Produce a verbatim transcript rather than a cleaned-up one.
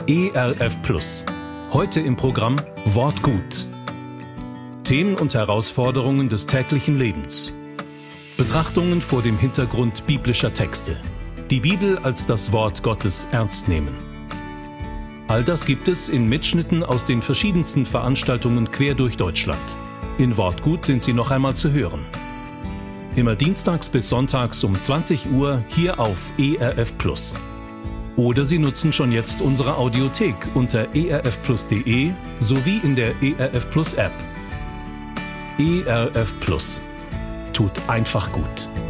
E R F Plus. Heute im Programm Wortgut. Themen und Herausforderungen des täglichen Lebens. Betrachtungen vor dem Hintergrund biblischer Texte. Die Bibel als das Wort Gottes ernst nehmen. All das gibt es in Mitschnitten aus den verschiedensten Veranstaltungen quer durch Deutschland. In Wortgut sind sie noch einmal zu hören. Immer dienstags bis sonntags um zwanzig Uhr hier auf E R F Plus. Oder Sie nutzen schon jetzt unsere Audiothek unter e r f plus punkt de sowie in der E R F Plus App. E R F Plus. Tut einfach gut.